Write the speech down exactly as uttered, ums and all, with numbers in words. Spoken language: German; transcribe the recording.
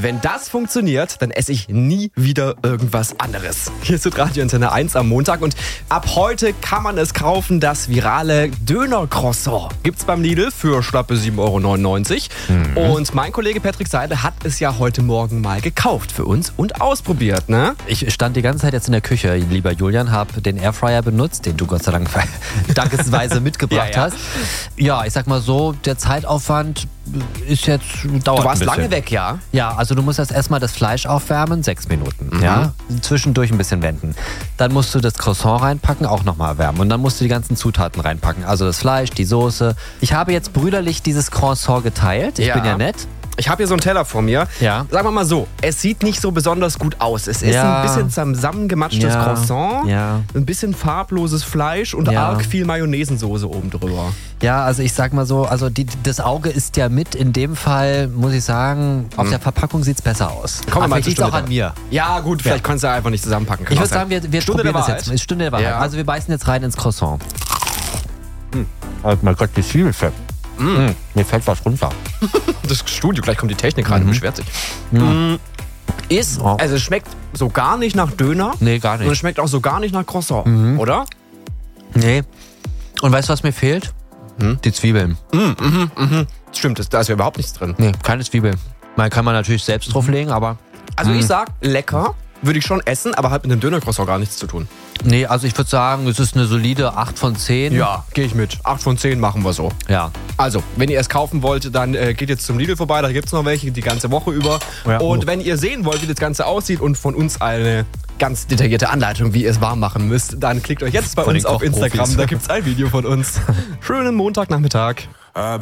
wenn das funktioniert, dann esse ich nie wieder irgendwas anderes. Hier ist Radio Antenne eins am Montag und ab heute kann man es kaufen, das virale Döner-Croissant. Gibt's beim Lidl für schlappe sieben Euro neunundneunzig. Mhm. Und mein Kollege Patrick Seidel hat es ja heute Morgen mal gekauft für uns und ausprobiert, ne? Ich stand die ganze Zeit jetzt in der Küche, lieber Julian, habe den Airfryer benutzt, den du Gott sei Dank dankensweise mitgebracht ja, ja. hast. Ja, ich sag mal so, der Zeitaufwand ist jetzt, dauert Du warst ein bisschen. lange weg, ja? Ja, also du musst erst erstmal das Fleisch aufwärmen, sechs Minuten. Mhm. Ja, zwischendurch ein bisschen wenden. Dann musst du das Croissant reinpacken, auch nochmal erwärmen. Und dann musst du die ganzen Zutaten reinpacken. Also das Fleisch, die Soße. Ich habe jetzt brüderlich dieses Croissant geteilt. Ich Ja. bin ja nett. Ich habe hier so einen Teller vor mir. Ja. Sagen wir mal so, es sieht nicht so besonders gut aus. Es ist Ja. ein bisschen zusammengematschtes Ja. Croissant, Ja. ein bisschen farbloses Fleisch und Ja. arg viel Mayonnaisensoße oben drüber. Ja, also ich sag mal so, also die, das Auge ist ja mit. In dem Fall muss ich sagen, auf der Verpackung sieht es besser aus. Kommen wir Aber mal vielleicht zur liegt's auch Stunde an mir. Ja gut, vielleicht kannst du einfach nicht zusammenpacken. Kann Ich auch würde sein. sagen, wir, wir Stunde der probieren das Wahrheit. jetzt. Ist Stunde der Wahrheit. Ja. Also wir beißen jetzt rein ins Croissant. Hm. Oh mein Gott, die Zwiebel fällt. Mm. Mir fällt was runter. Das Studio, gleich kommt die Technik rein und Mhm. beschwert sich. Ja. Mm, Ist, Oh. also es schmeckt so gar nicht nach Döner. Nee, gar Und es nicht. schmeckt auch so gar nicht nach Croissant, Mhm. oder? Nee. Und weißt du, was mir fehlt? Hm? Die Zwiebeln. Stimmt, das- da ist ja überhaupt nichts drin. Nee, keine Zwiebeln. Man kann man natürlich selbst drauflegen, aber... Also Mhm. ich sag, lecker, würde ich schon essen, aber hat mit dem Döner-Croissant gar nichts zu tun. Nee, also ich würde sagen, es ist eine solide acht von zehn. Ja, gehe ich mit. acht von zehn machen wir so. Ja. Also, wenn ihr es kaufen wollt, dann äh, geht jetzt zum Lidl vorbei, da gibt es noch welche die ganze Woche über. Ja. Und Oh. wenn ihr sehen wollt, wie das Ganze aussieht und von uns eine ganz detaillierte Anleitung, wie ihr es warm machen müsst, dann klickt euch jetzt bei Von uns den auf Kochprofis. Instagram, da gibt es ein Video von uns. Schönen Montagnachmittag.